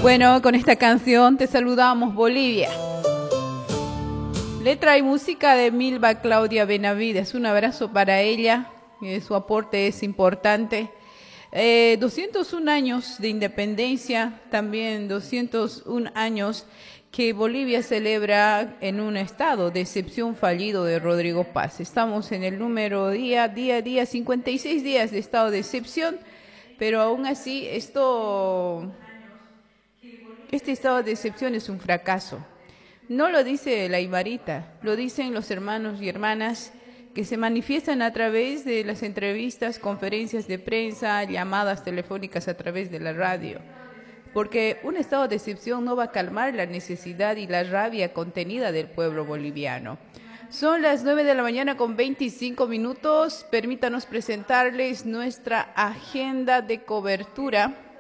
Bueno, con esta canción te saludamos, Bolivia. Letra y música de Milva Claudia Benavides. Un abrazo para ella, su aporte es importante. 201 años de independencia, también 201 años que Bolivia celebra en un estado de excepción fallido de Rodrigo Paz. Estamos en el número día 56 días de estado de excepción, pero aún así este estado de excepción es un fracaso. No lo dice la Ibarita, lo dicen los hermanos y hermanas que se manifiestan a través de las entrevistas, conferencias de prensa, llamadas telefónicas a través de la radio. Porque un estado de excepción no va a calmar la necesidad y la rabia contenida del pueblo boliviano. Son las 9 de la mañana con 25 minutos. Permítanos presentarles nuestra agenda de cobertura